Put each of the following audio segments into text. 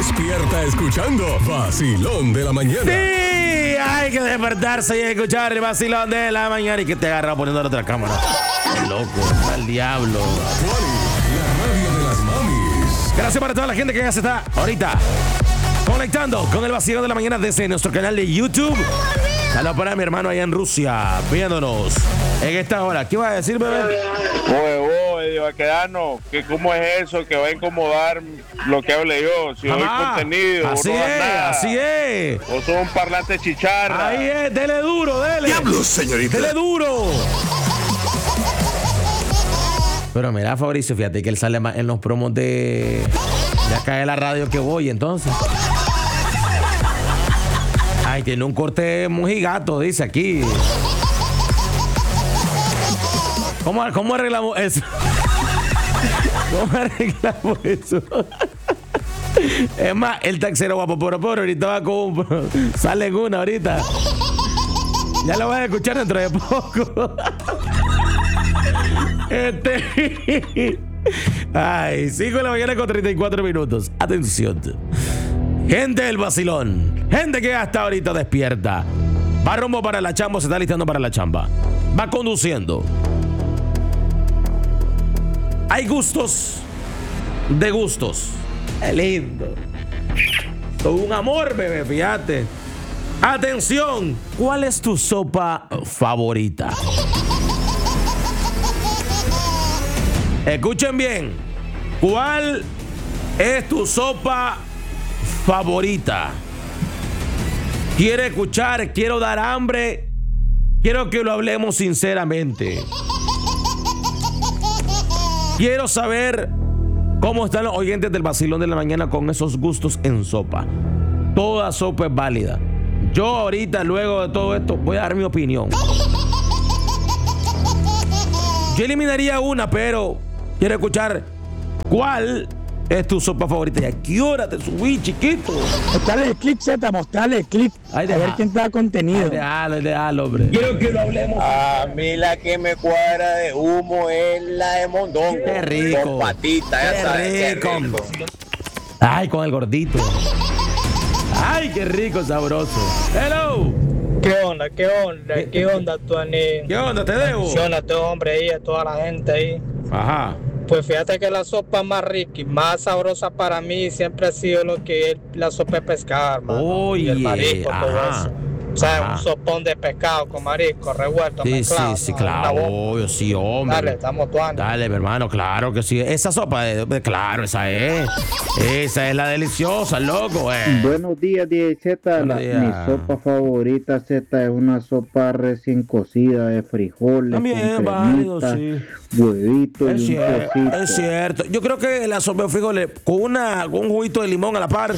Despierta escuchando Vacilón de la Mañana. Sí, hay que despertarse y escuchar el Vacilón de la Mañana. Y que te agarra poniendo la otra cámara. Qué loco, está el diablo. Wally, la radio de las mamis. Gracias para toda la gente que ya se está ahorita conectando con el Vacilón de la Mañana desde nuestro canal de YouTube. Saludos para mi hermano allá en Rusia, viéndonos en esta hora. ¿Qué va a decir, bebé? Oye, Baquedano, que cómo es eso, que va a incomodar lo que hable yo. Si doy contenido, así no das es, nada. así es. O son un parlante chicharra. Ahí es, dele duro, dele. Diablos, señorita. Dele duro. Pero mira, Fabricio, fíjate que él sale más en los promos de acá de la radio que voy, entonces. Ay, tiene un corte mojigato, dice aquí. ¿Cómo arreglamos eso? ¿Cómo arreglamos eso? Es más, el taxero guapo por ahorita va con sale en una ahorita. Ya lo vas a escuchar dentro de poco. Ay, 5 de la mañana con 34 minutos. Atención. Gente del vacilón. Gente que hasta ahorita despierta. Va rumbo para la chamba, se está listando para la chamba. Va conduciendo. Hay gustos de gustos. Qué lindo. Todo un amor, bebé, fíjate. Atención. ¿Cuál es tu sopa favorita? Escuchen bien. ¿Cuál es tu sopa favorita? Quiero escuchar, quiero dar hambre. Quiero que lo hablemos sinceramente. Quiero saber cómo están los oyentes del Vacilón de la Mañana con esos gustos en sopa. Toda sopa es válida. Yo ahorita, luego de todo esto, voy a dar mi opinión. Yo eliminaría una, pero quiero escuchar cuál es tu sopa favorita. ¿Y a qué hora te subí, chiquito? Mostrale el clip, Z, mostrale el clip. A ver quién te da contenido. Déjalo, hombre. Quiero que lo hablemos. A mí la que me cuadra de humo es la de mondongo. Qué rico. Con patita, ya sabes, rico. qué rico. Ay, con el gordito. Ay, qué rico, sabroso. Hello. ¿Qué onda? ¿Qué onda, Tuanín? ¿Qué onda? Te debo. Atención a todo hombre ahí, a toda la gente ahí. Ajá. Pues fíjate que la sopa más rica y más sabrosa para mí siempre ha sido lo que es la sopa de pescado, hermano. Oye, y el marisco, todo ajá. eso. O sea, Ajá. un sopón de pescado con marisco revuelto, mezclado. Sí, ¿no? claro. Una bomba. Obvio, sí, hombre. Dale, estamos tuanes. Dale, mi hermano, claro que sí. Esa sopa, claro, esa es. Esa es la deliciosa, loco, Buenos días, Z. Buenos días. Mi sopa favorita, Z, es una sopa recién cocida de frijoles. También con válido, cremita, sí. huevito Es y un cierto, quesito. es cierto. Yo creo que la sopa de frijoles con un juguito de limón a la par,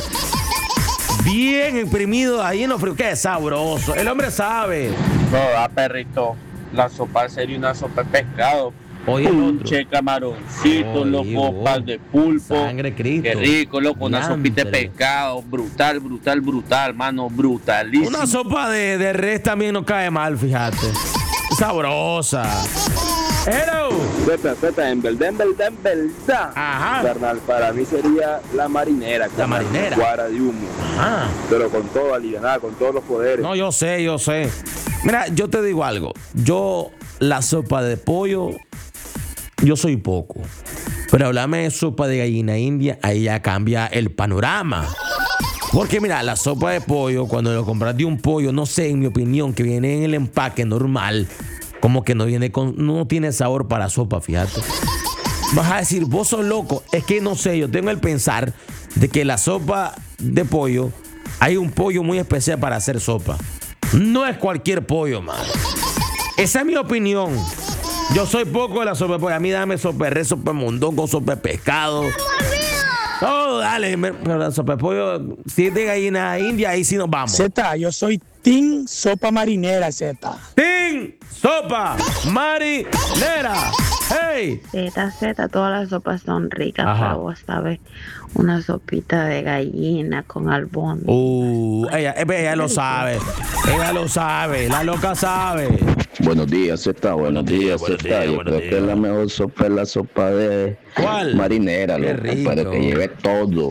bien imprimido ahí en los frijoles. Qué sabroso. El hombre sabe. No, da perrito. La sopa sería una sopa de pescado. Oye, el otro. Che, camaroncito, Oye, loco, vos. pan de pulpo. Sangre Cristo. Qué rico, loco, una sopita de Diantre. pescado. Brutal, mano, brutalísimo. Una sopa de res también no cae mal, fíjate. Sabrosa. Hello. Z, en verdad. Ajá. Carnal, para mí sería la marinera. La marinera. Cuadra de humo. Ah. Pero con todo alivianada, con todos los poderes. No, yo sé. Mira, yo te digo algo. Yo, la sopa de pollo, yo soy poco. Pero háblame de sopa de gallina india, ahí ya cambia el panorama. Porque mira, la sopa de pollo, cuando lo compras de un pollo, no sé, en mi opinión, que viene en el empaque normal, como que no tiene sabor para sopa, fíjate. Vas a decir, vos sos loco. Es que no sé, yo tengo el pensar de que la sopa de pollo, hay un pollo muy especial para hacer sopa. No es cualquier pollo, man. Esa es mi opinión. Yo soy poco de la sopa de pollo. A mí dame sopa de res, sopa de mondongo, sopa de pescado. Oh, dale. Pero la sopa de pollo, si es de gallina india, ahí sí nos vamos. Z, yo soy Team Sopa Marinera, Z. ¡Tin! ¡Sopa! ¡Marinera! ¡Hey! Z, todas las sopas son ricas, Ajá. pero vos sabes, una sopita de gallina con albón. Ella lo sabe. Ella lo sabe. La loca sabe. Buenos días, Z. Buenos días, buenos Z. días, Yo buenos creo días. que la mejor sopa es la sopa de ¿Cuál? marinera, Qué loco, rico. para que lleve todo.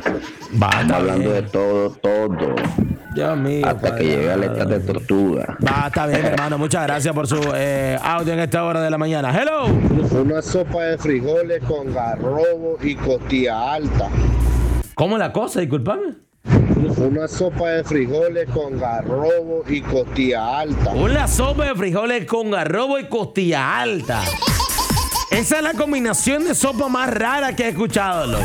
Basta hablando bien. de todo. Dios mío. Hasta que llegue a letras de tortuga. Está bien, hermano. Muchas gracias por su audio en esta hora de la mañana. Hello. Una sopa de frijoles con garrobo y costilla alta. ¿Cómo es la cosa? Disculpame. Una sopa de frijoles con garrobo y costilla alta. Una sopa de frijoles con garrobo y costilla alta. Esa es la combinación de sopa más rara que he escuchado, loco.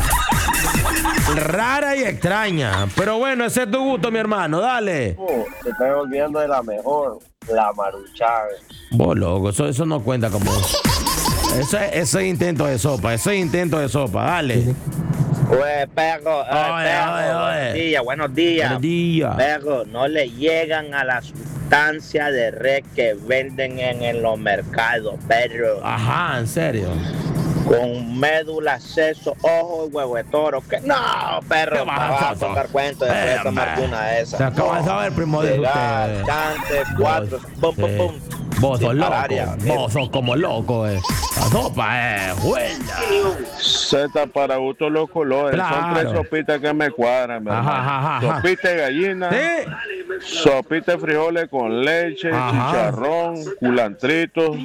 Rara y extraña. Pero bueno, ese es tu gusto, mi hermano. Dale. Se está olvidando de la mejor, la Maruchan. Vos, loco, eso no cuenta como... Ese es intento de sopa. Dale. Oye, perro, Oye. buenos días. Buenos días. Perro, no le llegan a la sustancia de red que venden en los mercados, perro. Ajá, en serio. Con médula, seso, ojo y huevo de toro. Que... No, perro, ¿Qué me vas vas a a contar cuento después de tomarte una de esas. Se acaba de saber, primo de Legal, usted. chante, cuatro, pum, pum, pum. Vos sos Sin loco. parar ya, Vos sos como loco, La sopa es buena. Z para gusto los colores. Claro. Son 3 sopitas que me cuadran, mi hermano. Ajá. Sopita de gallina, Sí. sopita de frijoles con leche, Ajá. chicharrón, culantrito.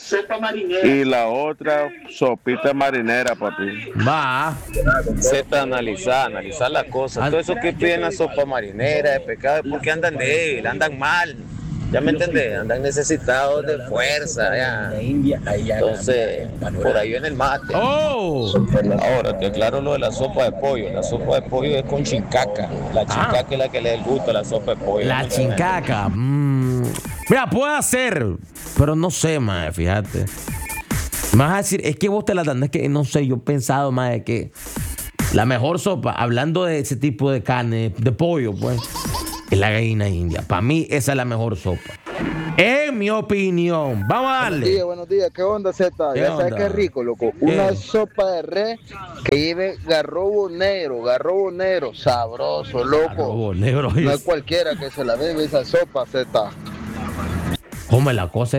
Y la otra, sopita marinera, papi. Va. Z, analizar las cosas. Todo eso que piden la sopa marinera de pescado es porque andan débil, andan mal. ¿Ya me entendés? Andan necesitados de fuerza, ya. Entonces, por ahí viene el mate. Oh. Ahora, te aclaro lo de la sopa de pollo. La sopa de pollo es con chincaca. La chincaca es la que le da el gusto a la sopa de pollo. La chincaca. Mira, puede ser, pero no sé, mae, fíjate. Me vas a decir, es que vos te la dan, es que no sé, yo he pensado, mae, que la mejor sopa, hablando de ese tipo de carne, de pollo, pues, es la gallina india. Para mí, esa es la mejor sopa. En mi opinión. Vamos a darle. Buenos días, ¿qué onda, Z? ¿Qué Ya onda? sabes qué rico, loco. Una sopa de red que lleve garrobo negro, sabroso, loco. Garrobo negro, No es cualquiera que se la bebe esa sopa, Z. ¿Cómo es la cosa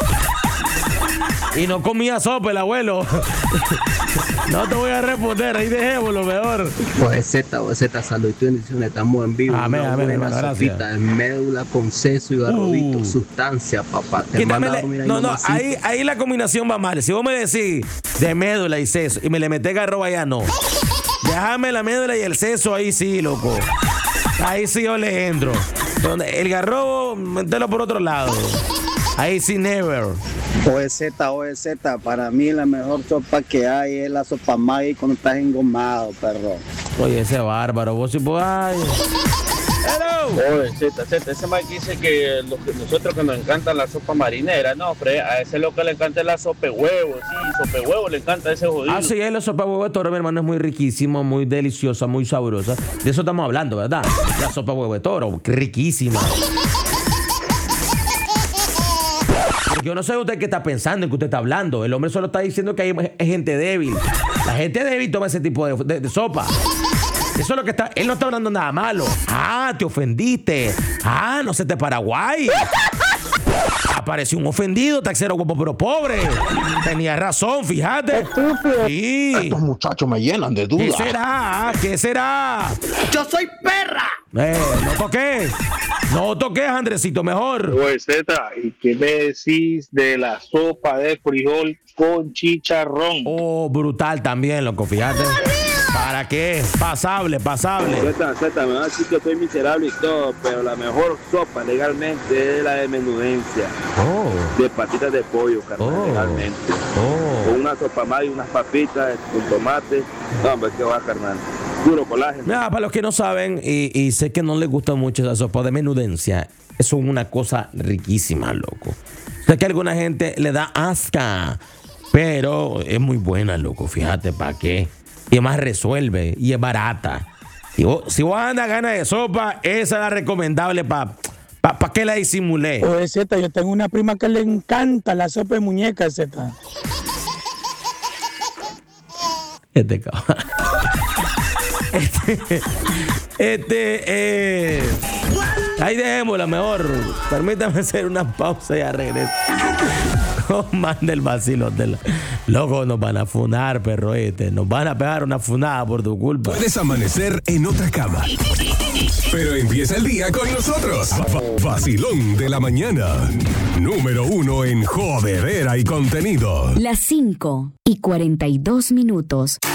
Y no comía sopa el abuelo. No te voy a responder, ahí dejémoslo mejor. Pues Z, salud y bendiciones, estamos en vivo. Amén, Una amén, buena hermano, gracias. sopita de médula con seso y garrobito, sustancia, papá. Te manda a dormir ahí No, mamacita. ahí la combinación va mal. Si vos me decís de médula y seso y me le metés garrobo allá, no. Déjame la médula y el seso ahí sí, loco. Ahí sí yo le entro. El garrobo, mételo por otro lado. Ahí sí, never. OZ, para mí la mejor sopa que hay es la sopa Maggi cuando estás engomado, perro. Oye, ese bárbaro, vos sí podés. Ay. Hello. Oye, Z, ese Mike dice que nosotros que nos encanta la sopa marinera, no, pero a ese lo que le encanta es la sopa de huevo, sí, sopa de huevo le encanta a ese jodido. Ah, sí, la sopa de huevo de toro, mi hermano, es muy riquísima, muy deliciosa, muy sabrosa. De eso estamos hablando, ¿verdad? La sopa de huevo de toro, riquísima. Porque yo no sé usted qué está pensando, en qué usted está hablando. El hombre solo está diciendo que hay gente débil. La gente débil toma ese tipo de sopa. Eso es lo que está. Él no está hablando nada malo. Ah, te ofendiste. Ah, no sé de Paraguay. Apareció un ofendido, taxero guapo pero pobre. Tenía razón, fíjate. Sí. Estos muchachos me llenan de dudas. ¿Qué será? ¿Qué será? ¡Yo soy perra! No toques, Andresito, mejor. Oye, Z, ¿y qué me decís de la sopa de frijol con chicharrón? Oh, brutal también, loco, fíjate. ¿Para qué? Pasable. Z, me va a decir que estoy miserable y todo, pero la mejor sopa legalmente es la de menudencia. De patitas de pollo, carnal, legalmente. Con una sopa más y unas papitas con tomate. No, hombre, qué va, carnal. Puro colágeno. Mira, para los que no saben, y sé que no les gusta mucho esa sopa de menudencia, eso es una cosa riquísima, loco. Sé que a alguna gente le da asca, pero es muy buena, loco, fíjate, ¿para qué? Y además resuelve, y es barata. Si vos andas ganas de sopa, esa es la recomendable para que la disimulé. Oye, Z, yo tengo una prima que le encanta la sopa de muñeca, Z. Ahí dejémosla mejor. Permítame hacer una pausa y ya regreso. Manda el vacilo. Loco, nos van a funar, perro nos van a pegar una funada por tu culpa. Puedes amanecer en otra cama, pero empieza el día con nosotros. Vacilón de la mañana. Número 1 en jodedera y contenido. Las 5:42.